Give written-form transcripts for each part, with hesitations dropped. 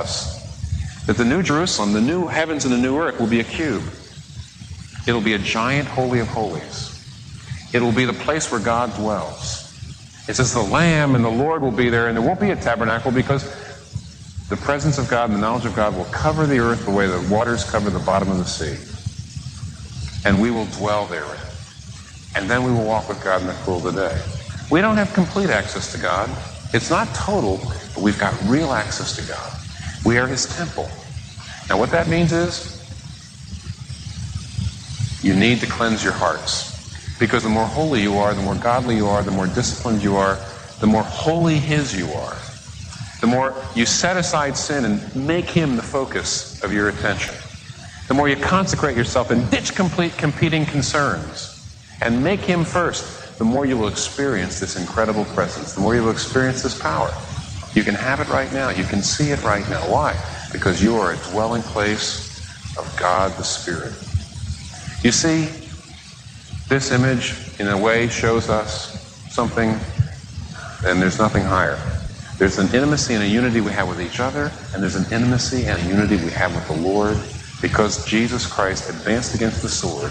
us that the New Jerusalem, the new heavens and the new earth will be a cube. It'll be a giant holy of holies. It'll be the place where God dwells. It says the Lamb and the Lord will be there, and there won't be a tabernacle because the presence of God and the knowledge of God will cover the earth the way the waters cover the bottom of the sea. And we will dwell therein. And then we will walk with God in the cool of the day. We don't have complete access to God. It's not total, but we've got real access to God. We are His temple. Now what that means is you need to cleanse your hearts. Because the more holy you are, the more godly you are, the more disciplined you are, the more holy His you are. The more you set aside sin and make Him the focus of your attention. The more you consecrate yourself and ditch competing concerns and make Him first, the more you will experience this incredible presence, the more you will experience this power. You can have it right now. You can see it right now. Why? Because you are a dwelling place of God the Spirit. You see, this image, in a way, shows us something, and there's nothing higher. There's an intimacy and a unity we have with each other, and there's an intimacy and a unity we have with the Lord because Jesus Christ advanced against the sword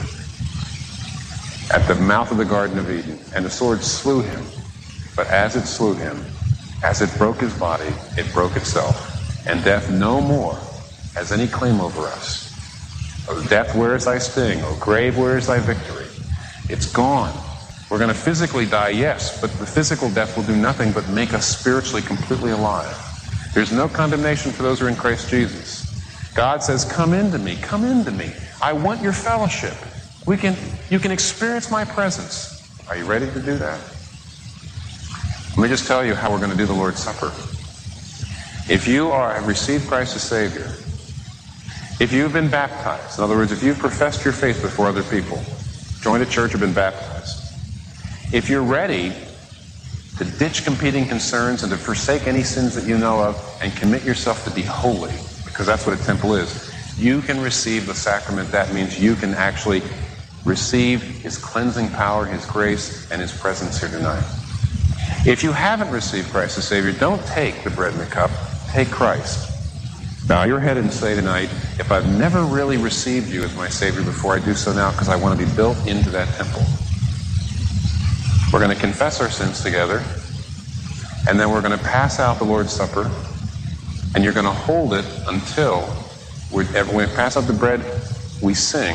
at the mouth of the Garden of Eden, and the sword slew Him. But as it slew Him, as it broke His body, it broke itself. And death no more has any claim over us. O death, where is thy sting? O grave, where is thy victory? It's gone. We're going to physically die, yes, but the physical death will do nothing but make us spiritually completely alive. There's no condemnation for those who are in Christ Jesus. God says, come into me, come into me. I want your fellowship. You can experience my presence. Are you ready to do that? Let me just tell you how we're going to do the Lord's Supper. If you have received Christ as Savior, if you've been baptized, in other words, if you've professed your faith before other people, joined a church or been baptized, if you're ready to ditch competing concerns and to forsake any sins that you know of and commit yourself to be holy, because that's what a temple is, you can receive the sacrament. That means you can actually receive His cleansing power, His grace, and His presence here tonight. If you haven't received Christ as Savior, don't take the bread and the cup. Take Christ. Bow your head and say tonight, if I've never really received you as my Savior before, I do so now because I want to be built into that temple. We're going to confess our sins together, and then we're going to pass out the Lord's Supper, and you're going to hold it until when we pass out the bread, we sing,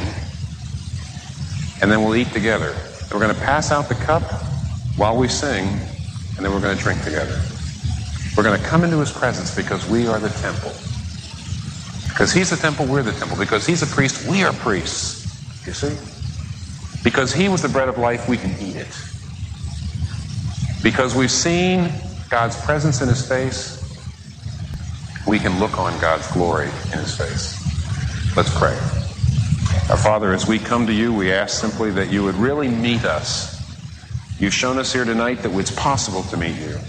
and then we'll eat together. And we're going to pass out the cup while we sing, and then we're going to drink together. We're going to come into His presence because we are the temple. Because He's the temple, we're the temple. Because He's a priest, we are priests. You see? Because He was the bread of life, we can eat it. Because we've seen God's presence in His face, we can look on God's glory in His face. Let's pray. Our Father, as we come to You, we ask simply that You would really meet us. You've shown us here tonight that it's possible to meet You.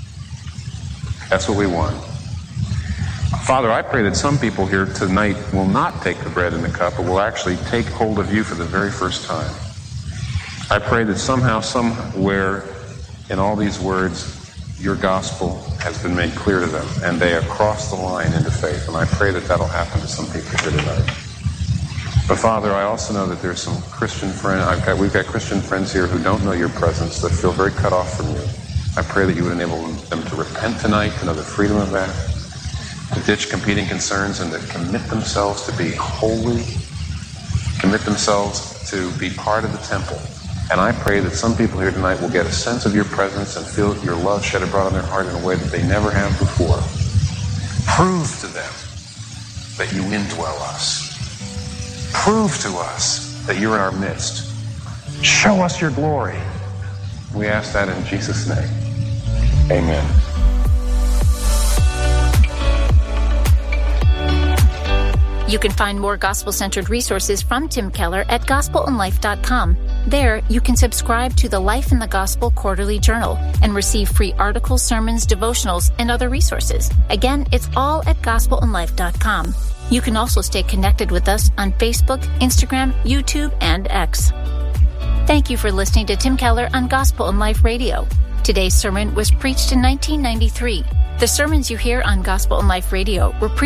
That's what we want. Father, I pray that some people here tonight will not take the bread and the cup, but will actually take hold of You for the very first time. I pray that somehow, somewhere in all these words, Your gospel has been made clear to them, and they have crossed the line into faith. And I pray that that'll happen to some people here tonight. But Father, I also know that there's some Christian friends, we've got Christian friends here who don't know Your presence, that feel very cut off from You. I pray that You would enable them to repent tonight, to know the freedom of that, to ditch competing concerns, and to commit themselves to be holy, commit themselves to be part of the temple. And I pray that some people here tonight will get a sense of Your presence and feel Your love shed abroad on their heart in a way that they never have before. Prove to them that You indwell us. Prove to us that You're in our midst. Show us Your glory. We ask that in Jesus' name. Amen. You can find more gospel-centered resources from Tim Keller at gospelandlife.com. There, you can subscribe to the Life in the Gospel Quarterly Journal and receive free articles, sermons, devotionals, and other resources. Again, it's all at gospelandlife.com. You can also stay connected with us on Facebook, Instagram, YouTube, and X. Thank you for listening to Tim Keller on Gospel and Life Radio. Today's sermon was preached in 1993. The sermons you hear on Gospel and Life Radio were preached